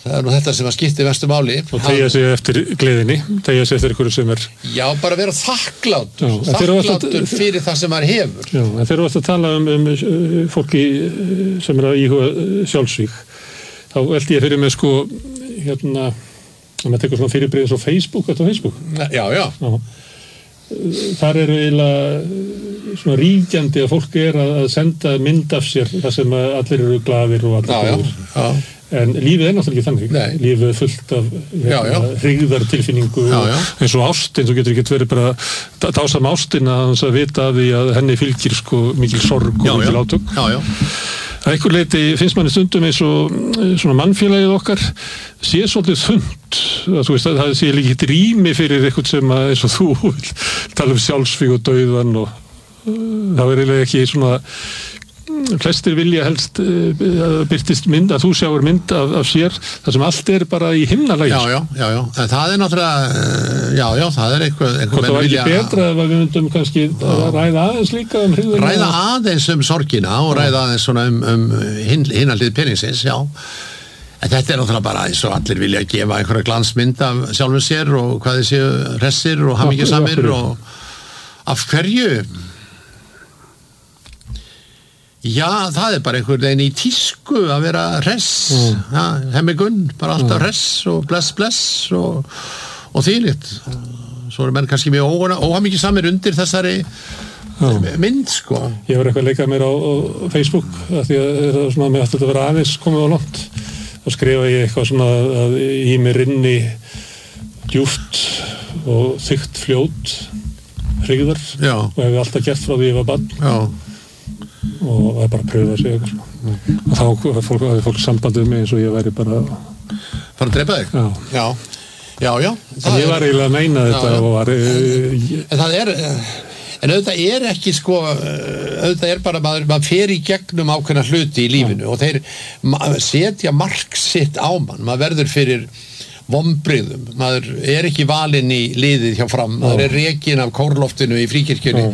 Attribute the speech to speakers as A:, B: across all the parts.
A: það nú þetta sem að skipti mestu máli.
B: Og tegja sig eftir gleðinni, tegja sig eftir einhverju sem
A: Já, bara vera þakklátur fyrir það sem maður hefur.
B: Já, en þegar þú varst að tala fólki sem að íhuga sjálfsvíg, þá veldi ég fyrir mig sko, maður tekur svona fyrirbrigði svo Facebook, þetta á Facebook.
A: Já.
B: Þar eiginlega svona ríkjandi að fólk að senda mynd af sér þar sem allir eru glaðir og allir góðir.
A: Já.
B: En lífið náttúrulega ekki þannig.
A: Nei.
B: Lífið fullt af hryggðartilfinningu eins og ástin, þú getur ekki verið bara dásam ástina að vita af því að henni fylgir sko mikil sorg og mikil átök.
A: Já.
B: Að einhver leyti finnst manni stundum eins og svona mannfélagið okkar sé svolítið þunnt, að þú veist að það sé líka eitt rými fyrir eitthvað sem að eins og þú tala sjálfsvíg og dauðan og það eiginlega ekki svona flestir vilja helst birtist mynd, að þú sjáir mynd af sér, þar sem allt bara í himnalagi.
A: Já, en það náttúrulega, það eitthvað
B: hvort það var ekki betra ef við myndum kannski ræða aðeins líka hryggðina?
A: Ræða aðeins sorgina og ræða aðeins svona hinallið peningsins, já. En þetta náttúrulega bara eins og allir vilja gefa einhverja glansmynd af sjálfum sér og hvað þeir séu hressir og hamingjusamir og af hverju? Já, það bara einhvern veginn í tísku að vera hress, hemmigunn, bara alltaf hress og bless og þvílíkt. Svo menn kannski mjög óhamingjusamir undir þessari mynd, sko.
B: Ég var eitthvað að leika mér á Facebook, af því að það svona með að þetta vera aðeins komið á langt. Þá skrifa ég eitthvað svona að í mér inni djúpt og þykkt fljót hryggðar og hef alltaf gert frá því ég var barn.
A: Já.
B: Og það bara að pröfa sig eitthvað og þá hafði fólk sambandið mig eins og ég væri bara
A: að drepa þig? Já.
B: En ég var eiginlega að meina þetta og var
A: en það en auðvitað ekki sko, auðvitað bara maður fer í gegnum ákveðna hluti í lífinu og þeir setja mark sitt á maður verður fyrir vonbrigðum, maður ekki valinn í liðið hjá Fram, maður rekinn af kórloftinu í Fríkirkjunni,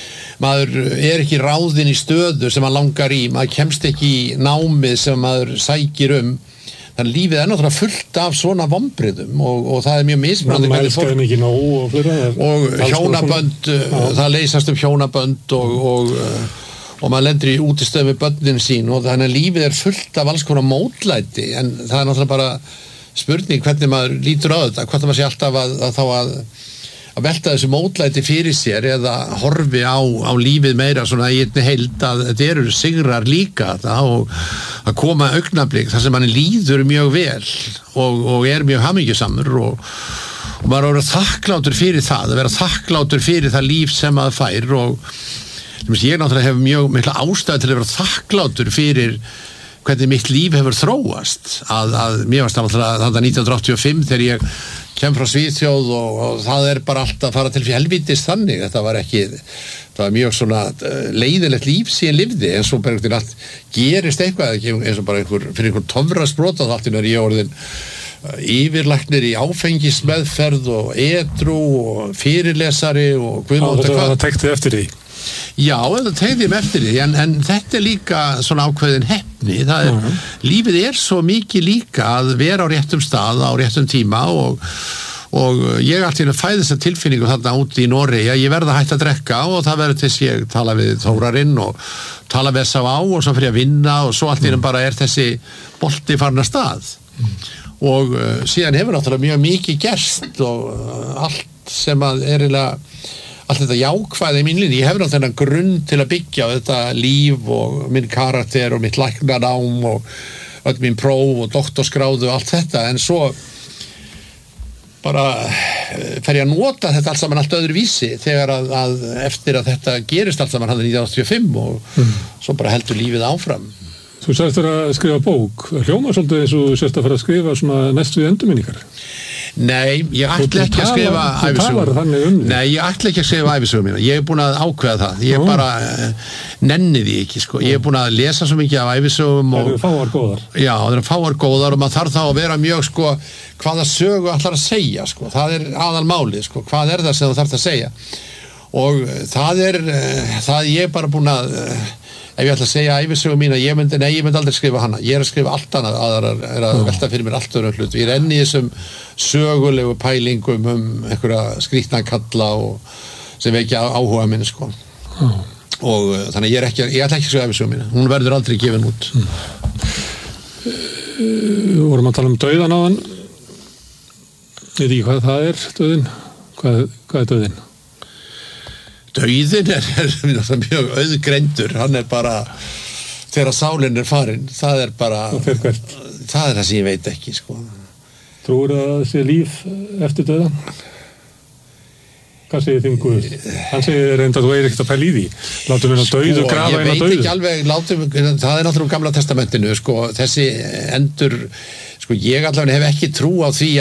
A: maður ekki ráðinn í stöðu sem maður langar í, maður kemst ekki í námið sem maður sækir þannig lífið náttúrulega fullt af svona vonbrigðum og það mjög mismunandi
B: hvernig fólk
A: og hjónabönd, það leysast hjónabönd og maður lendir í útistöðum við börnin sín og þannig að lífið fullt af alls konar mótlæti en það náttúrulega bara spurning hvernig maður lítur á þetta, hvort maður sé alltaf að velta þessu mótlæti fyrir sér eða horfi á lífið meira svona í einni heild að þetta eru sigrar líka og að koma augnablik þar sem manni líður mjög vel og mjög hamingjusamur og maður að vera þakklátur fyrir það, að vera þakklátur fyrir það líf sem maður fær og ég náttúrulega hef mjög mikla ástæðu til að vera þakklátur fyrir hvernig mitt líf hefur þróast að mér varst náttúrulega þetta 1985 þegar ég kem frá Svíþjóð og það bara allt að fara til helvítis þannig, þetta var mjög svona leiðilegt líf sem ég lifði, en svo bara einhvern allt gerist eitthvað, eins og bara fyrir einhver töfrasbrot og allt er ég orðin yfirlæknir í áfengismeðferð og edrú og fyrirlesari og
B: það tekti eftir því.
A: Já, það tegði eftir því, en þetta líka svona ákveðin heppni, lífið svo mikið líka að vera á réttum stað, á réttum tíma og ég allt í einu fæði þessa tilfinningu þarna úti í Noregi að ég verða hægt að drekka og það verður til þess ég tala við Þórarinn og tala við S.A.A. og svo fyrir að vinna og svo allt í einu bara þessi bolti farin af stað og síðan hefur náttúrulega mjög mikið gerst og allt sem að eiginlega allt þetta jákvæði í mín lífi, ég hef náttúrulega þennan grunn til að byggja á þetta líf og minn karakter og mitt læknanám og öll mín próf og doktorsgráðu og allt þetta, en svo bara fer ég að nota þetta allt saman allt öðru vísi þegar að eftir að þetta gerist allt saman hann 1985 og svo bara heldur lífið áfram.
B: Þú sagðist að skrifa bók, hljómar svolítið eins og sérst að fara að skrifa svona næst við endurminningar.
A: Nei, ég ætla ekki að skrifa ævisögu. Nei, ég ætla ekki að skrifa ævisögu mína. Ég búin að ákveða það. Ég bara nenni því ekki, sko. Ég búin að lesa svo mikið af ævisögum og...
B: Það eru fáar góðar.
A: Já, það eru fáar góðar og maður þarf þá að vera mjög, sko, hvaða sögu ætlar að segja, sko. Það aðalmálið, sko. Hvað það sem þú þarft að segja? Og það ég bara búin að ef ég ætla að segja ævisögu mína, ég myndi aldrei skrifa hana, ég að skrifa allt annað, aðrar að velta fyrir mér allt öðrum hlut, ég enn í þessum sögulegu pælingum einhverja skrýtna kalla og sem ekki áhuga minn sko. Og þannig ég ætla ekki að skrifa ævisögu mína, hún verður aldrei gefin út.
B: Vorum að tala dauðan áðan, veit ekki hvað það dauðinn, hvað dauðinn?
A: Dauðinn mjög auðgreindur, hann bara þegar sálinn farin, það bara það það sem ég veit ekki sko.
B: Trúir að það sé líf eftir dauðan? Hvað segir þinn Guð? Hann segir reynda að þú ekkert að pæla í því, látum við dauð og grafa
A: ég veit ekki alveg, það náttúrulega Gamla testamentinu sko, þessi endur sko, ég allavega hef ekki trú á því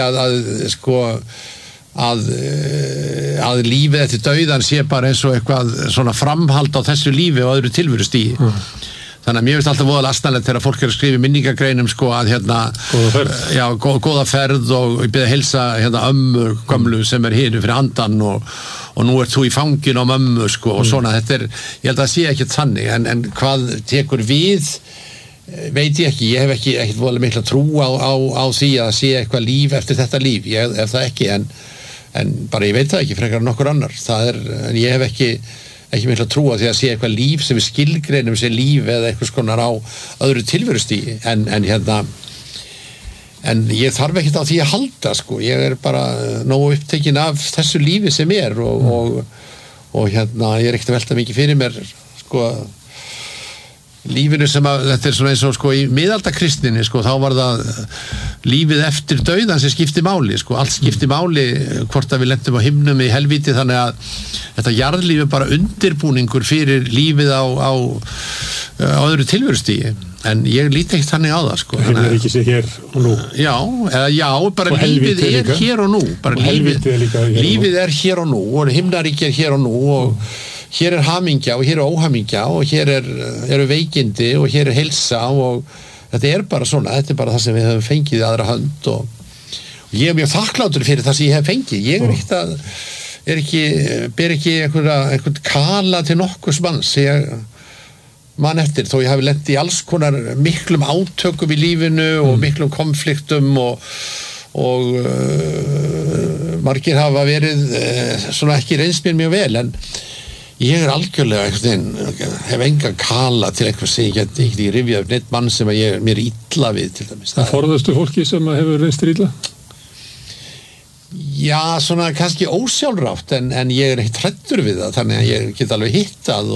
A: að lífið eftir dauðan sé bara eins og eitthvað svona framhald á þessu lífi og öðru tilverustigi. Þannig að mér finnst alltaf voðalega astnalegt þegar fólk að skrifa minningagreinum sko að góða ferð og ég byrja að heilsa ömmu gömlu sem hér fyrir handan og nú ert þú í fangin á mömmu sko og svona, ég held að það sé ekkert þannig en hvað tekur við veit ég ekki, ég hef ekki voðalega mikla trú á því að það sé eitthvað líf eftir þetta líf, ég hef það ekki en bara ég veit það ekki frekar en nokkur annar, en ég hef ekki mikla trú á því að sé eitthvað líf sem við skilgreinum sem líf eða eitthvað skonar á öðru tilverustigi en ég þarf ekkert á því að halda sko, ég bara nógu upptekinn af þessu lífi sem og ég ekkert að velta mikið fyrir mér sko lífinu sem þetta svona eins og sko í miðaldakristninni sko, þá var það lífið eftir dauðan sem skipti máli sko, allt skipti máli hvort að við lentum á himnum í helvíti, þannig að þetta jarðlífi bara undirbúningur fyrir lífið á öðru tilverustigi, en ég líti ekkert þannig á það sko.
B: Himnar ekki sé hér og nú.
A: Já, bara og lífið hér og nú, bara lífið hér og nú og himnaríki hér og nú og hér hamingja og hér óhamingja og hér eru veikindi og hér heilsa og þetta bara svona, þetta bara það sem við höfum fengið í aðra hönd og ég mjög þakklátur fyrir það sem ég hef fengið, ég ber ekki einhvern kala til nokkurs manns, ég man eftir, þó ég hafi lent í alls konar miklum átökum í lífinu og miklum konfliktum og margir hafa verið svona ekki reynst mér mjög vel, en ég algjörlega hef engan kala til eitthvað sem ég get ekki rifjað upp neitt mann sem mér illa við til dæmis.
B: Forðastu fólki sem hefur reynst illa?
A: Já, svona kannski ósjálfrátt en ég ekkert hræddur við það, þannig að ég get alveg hittað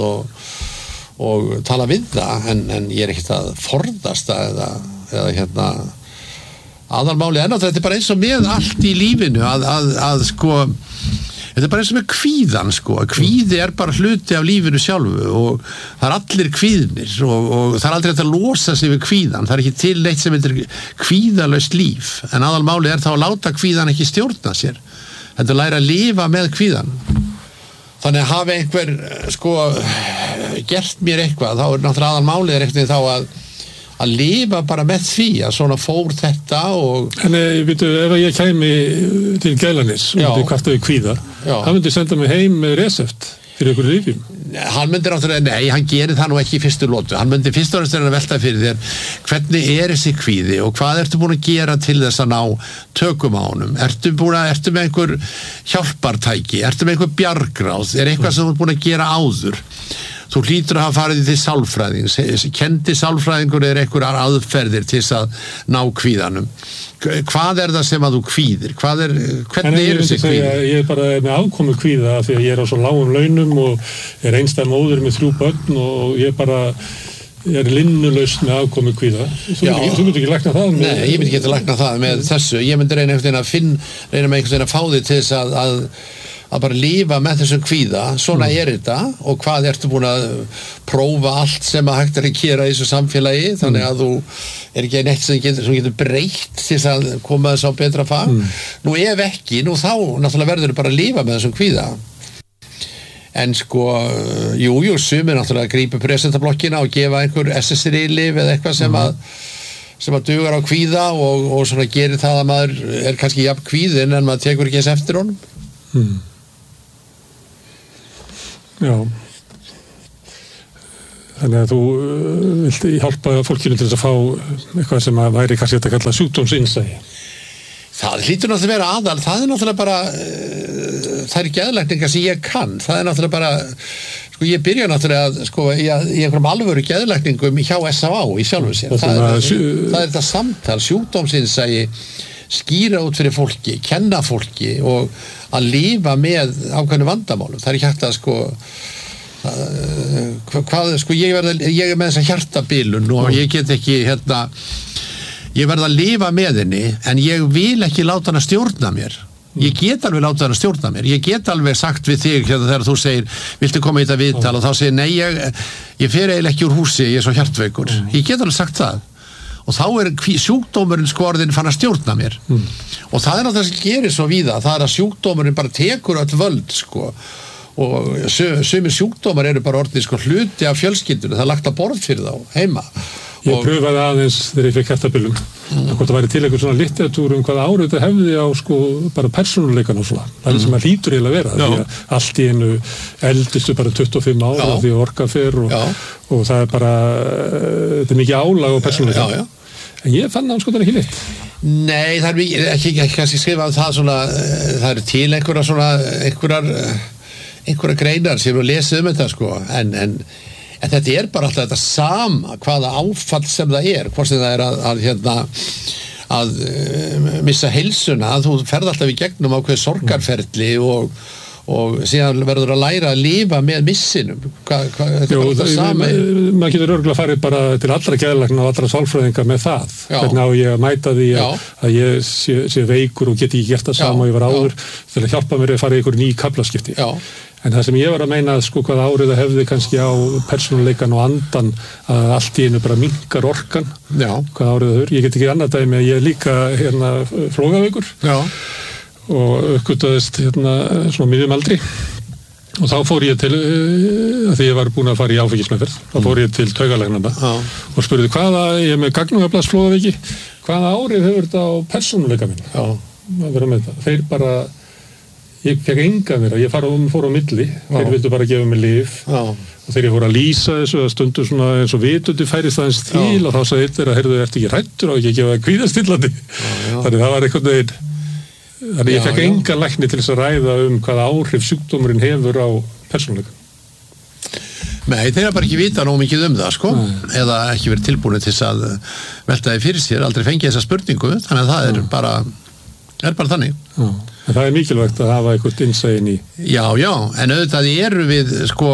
A: og tala við það en ég ekkert að forðast það eða aðalmáli þetta bara eins og með allt í lífinu að sko þetta bara eins og með kvíðan sko, kvíði bara hluti af lífinu sjálfu og það allir kvíðnir og það aldrei hægt að losa sig við kvíðan, það ekki til neitt sem heitir kvíðalaust líf, en aðalmáli þá að láta kvíðan ekki stjórna sér, þetta læra að lifa með kvíðan, þannig að hafi einhver sko gert mér eitthvað, þá náttúrulega aðalmáli eitthvað þá að lifa bara með því að svona fór þetta og... En veitu, ef ég kæmi til Gælanis og myndi kvartaði kvíða, hann myndi senda mig heim með recept fyrir einhverju lífjum. Hann myndi náttúrulega, nei, hann gerir það nú ekki í fyrstu lotu, hann myndi fyrst og fremst að velta fyrir þér, hvernig þessi kvíði og hvað ertu búin að gera til þess að ná tökum á honum, ertu með einhver hjálpartæki, ertu með einhver bjargráð, eitthvað sem þú ert búin að gera áður. Þú hlýtur að hafa farið til sálfræðing, kendi sálfræðingur einhverjar aðferðir til þess að ná kvíðanum. Hvað það sem að þú kvíðir? Hvernig þessi kvíði? Ég bara með afkomu kvíða því að ég á svo lágum launum og einstæð móðir með 3 börn og ég linnulaust með afkomu kvíða. Þú myndi ekki lækna það? Nei, ég myndi ekki lækna það með þessu. Ég myndi reyna með einhvern veginn að fá þig til þess að bara lifa með þessum kvíða, svona þetta og hvað ertu búin að prófa allt sem að hægt að gera í þessu samfélagi, þannig að þú ekki neitt sem getur breytt til þess að koma þess á betra fag. Nú ef ekki, þá náttúrulega verður þú bara að lifa með þessum kvíða. En sko, jú, sumir náttúrulega grípa presentarblokkina og gefa einhver SSRI-lyf eða eitthvað sem að dugar á kvíða og svona gerir það að maður kannski jafn kvíðinn en maður tekur ekki eins eftir honum. Já.
B: Þannig að þú vilt hjálpa fólkinu til þess að fá eitthvað sem að væri kannski að kalla sjúkdómsinnsæi.
A: Það hlýtur náttúrulega að vera aðal, það náttúrulega bara, það geðlækningar sem ég kann, það náttúrulega bara, ég byrja náttúrulega í einhverjum alvöru geðlækningum hjá S.A.A. í sjálfu sér. Það er þetta samtal, sjúkdómsinnsæi, skýra út fyrir fólki, kenna fólki og að lifa með ákveðnu vandamálum. Það ekki hægt að ég er með þessa hjartabilun og ég get ekki ég verð að lifa með henni en ég vil ekki láta hana stjórna mér. Ég get alveg láta hana stjórna mér. Ég get alveg sagt við þig þegar þú segir, viltu koma í þetta viðtal og þá segir, nei, ég fer eiginlega ekki úr húsi, ég er svo hjartveikur. Ég get alveg sagt það. Og þá er sjúkdómurinn orðinn fann að stjórna mér. Og það er náttúrulega sem gerir svo víða, það er að sjúkdómurinn bara tekur öll völd, og sumir sjúkdómar eru bara orðnir hluti af fjölskyldunni, það er lagt að borð fyrir þá heima.
B: Ég pröfaði aðeins þegar ég fekk hjartabilun hvort það væri til einhver svona litteratúr hvaða áhrif þetta hefði á bara persónuleikann og svona. Það er sem að hlýtur eiginlega að vera því að allt í einu eldistu bara 25 ára því að orka fer og það er bara þetta er mikið álag á persónuleikann. En ég fann það ekki neitt. Nei,
A: það er ekki kannski skrifað það svona, það er til einhverjar greinar sem við lesum þetta en þetta er bara alltaf þetta sama hvaða áfall sem það er hvort sem það er að missa heilsuna að þú ferð alltaf í gegnum ákveð sorgarferli og síðan verður að læra að lifa með missinum þetta er bara þetta sama
B: maður getur örugglega farið bara til allra geðlækna og allra sálfræðinga með það hvernig á ég að mæta því að ég sé veikur og geti ekki gert það sama og ég var áður til að hjálpa mér að fara í einhver ný kaflaskipti en það sem ég var að meina hvaða áhrif það hefði kannski á persónuleikann og andan að allt í einu bara minnkar orkan hvaða áhrif það ég get ekki annað dæmi að ég er líka flógaveikur og uppgötaðist svona miðjum aldri og þá fór ég til því ég var búin að fara í áfengismeðferð þá fór ég til taugalæknanna og spurði ég er með gagnugablaðsflógaveiki hvaða áhrif hefur þetta á persónuleika minn að vera með það þeir bara ég fekk enga mér ég fór á milli þeir vildu bara gefa mig lyf og þegar ég fór að lýsa þessu að stundu svona eins og vitundi færist aðeins til og þá sagði þeir að heyrðu ertu ekki hræddur og ekki að gefa kvíðastillandi þannig það var einhvern veginn þannig ég fekk enga lækni til þess að ræða hvaða áhrif sjúkdómurinn hefur á persónuleikann.
A: Nei, þeir bara ekki vita nóg mikið það eða ekki verið tilbúin til þess að velta því fyrir sér, aldrei fengið þessa spurningu þannig að það er bara þannig.
B: En það er mikilvægt að hafa eitthvað innsæin í. Já,
A: en auðvitað erum við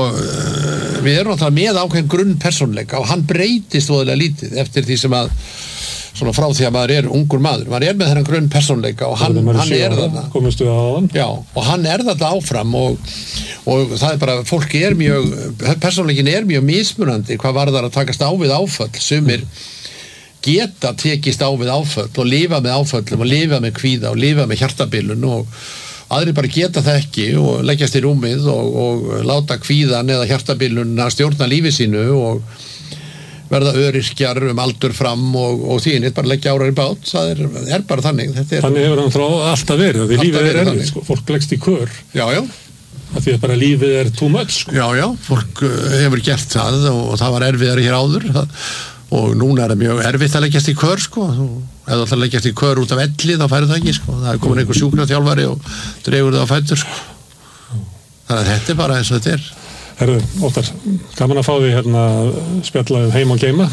A: við erum alltaf með ákveðin grunn persónuleika og hann breytist voðalega lítið eftir því sem að svona frá því að maður er ungur maður er með þennan grunn persónuleika og hann er þarna
B: komistu á hann
A: og hann er þarna áfram og það er bara, fólk persónuleikin er mjög mismunandi hvað varðar að takast á við áföll sumir geta tekist á við áföll og lifa með áföllum og lifa með kvíða og lifa með hjartabilun og aðrir bara geta það ekki og leggjast í rúmið og láta kvíðan eða hjartabilun að stjórna lífi sínu og verða öryrkjar aldur fram og því bara leggja árar í bát það er bara þannig
B: þannig hefur hann alltaf verið því lífið er erfitt fólk leggst í kör því að bara lífið er too much
A: fólk hefur gert það og það var erfiðari hér áður og núna er það mjög erfitt að leggjast í kör ef þú ætlar að leggjast í kör út af elli þá færðu það ekki það er komin einhver sjúkraþjálfari og dregur það á fætur þannig að þetta er bara eins og þetta er.
B: Herðu, Óttar, gaman að fá því spjalla heim og geima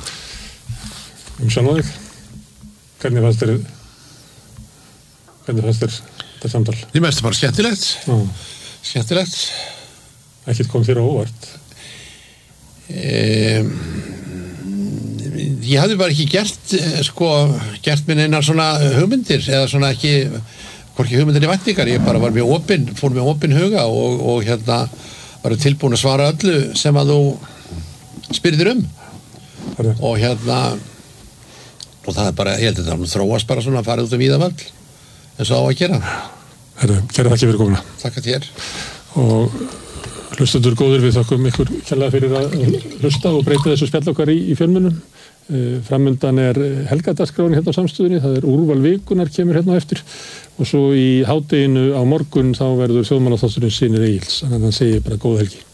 B: sjálf þig hvernig fannst þér þetta samtal?
A: Því mest bara skemmtilegt
B: ekkert kom þér á óvart
A: ég hafði bara ekki gert minn einar svona hugmyndir eða svona ekki hvorki hugmyndir í væntingar ég bara var fór með opinn huga og var tilbúin að svara öllu sem að þú spyrðir og og það er bara, ég held að það þróast bara svona að fara út víða völl eins og á að gera.
B: Kæra þakki fyrir komuna.
A: Takk að þér.
B: Og hlustendur góðir við þakkum ykkur kærlega fyrir að hlusta og breyta þessu spjall okkar í fjölmiðlum. Framundan er helgadagsskráin hérna á Samstöðinni, það er úrval vikunar kemur hérna á eftir og svo í hádeginu á morgun þá verður þjóðmálaþátturinn Synir Egils, þannig að hann segir bara góða helgi.